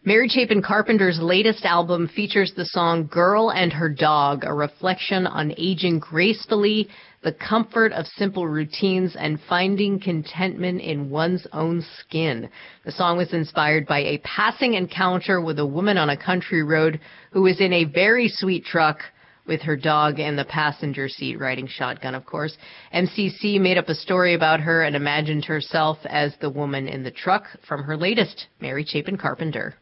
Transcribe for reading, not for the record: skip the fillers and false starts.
Mary Chapin Carpenter's latest album features the song Girl and Her Dog, a reflection on aging gracefully, the comfort of simple routines, and finding contentment in one's own skin. The song was inspired by a passing encounter with a woman on a country road who was in a very sweet truck with her dog in the passenger seat, riding shotgun, of course. MCC made up a story about her and imagined herself as the woman in the truck from her latest, Mary Chapin Carpenter.